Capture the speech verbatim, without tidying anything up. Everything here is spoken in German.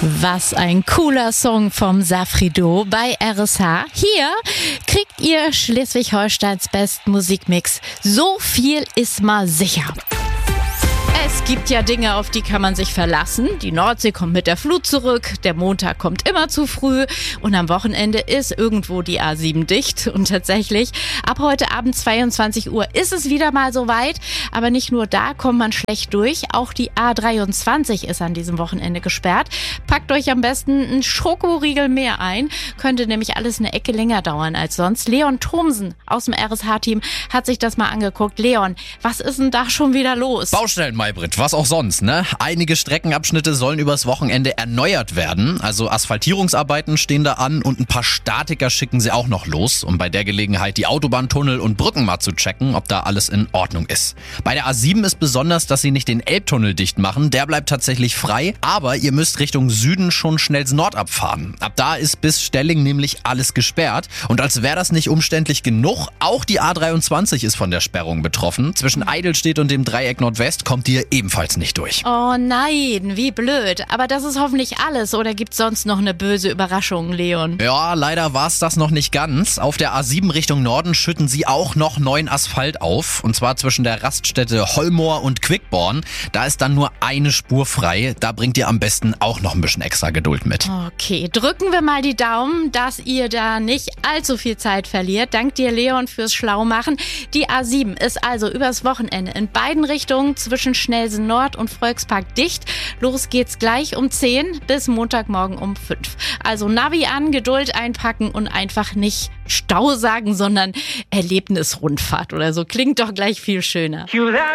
Was ein cooler Song vom Safrido bei R S H. Hier kriegt ihr Schleswig-Holsteins besten Musikmix. So viel ist mal sicher. Es gibt ja Dinge, auf die kann man sich verlassen. Die Nordsee kommt mit der Flut zurück, der Montag kommt immer zu früh und am Wochenende ist irgendwo die A sieben dicht. Und tatsächlich, ab heute Abend zweiundzwanzig Uhr ist es wieder mal soweit. Aber nicht nur da kommt man schlecht durch, auch die A dreiundzwanzig ist an diesem Wochenende gesperrt. Packt euch am besten einen Schokoriegel mehr ein, könnte nämlich alles eine Ecke länger dauern als sonst. Leon Thomsen aus dem R S H-Team hat sich das mal angeguckt. Leon, was ist denn da schon wieder los? Baustellen, Maybrit, was auch sonst, ne? Einige Streckenabschnitte sollen übers Wochenende erneuert werden. Also Asphaltierungsarbeiten stehen da an und ein paar Statiker schicken sie auch noch los, um bei der Gelegenheit die Autobahntunnel und Brücken mal zu checken, ob da alles in Ordnung ist. Bei der A sieben ist besonders, dass sie nicht den Elbtunnel dicht machen. Der bleibt tatsächlich frei, aber ihr müsst Richtung Süden schon schnell Nord abfahren. Ab da ist bis Stelling nämlich alles gesperrt. Und als wäre das nicht umständlich genug, auch die A dreiundzwanzig ist von der Sperrung betroffen. Zwischen Eidelstedt und dem Dreieck Nordwest kommt ihr ebenfalls nicht durch. Oh nein, wie blöd. Aber das ist hoffentlich alles. Oder gibt's sonst noch eine böse Überraschung, Leon? Ja, leider war's das noch nicht ganz. Auf der A sieben Richtung Norden schütten sie auch noch neuen Asphalt auf. Und zwar zwischen der Raststätte Hollmoor und Quickborn. Da ist dann nur eine Spur frei. Da bringt ihr am besten auch noch ein bisschen extra Geduld mit. Okay, drücken wir mal die Daumen, dass ihr da nicht allzu viel Zeit verliert. Dank dir, Leon, fürs Schlaumachen. Die A sieben ist also übers Wochenende in beiden Richtungen zwischen Schnelsen Nord und Volkspark dicht. Los geht's gleich um zehn bis Montagmorgen um fünf. Also Navi an, Geduld einpacken und einfach nicht Stau sagen, sondern Erlebnisrundfahrt oder so. Klingt doch gleich viel schöner.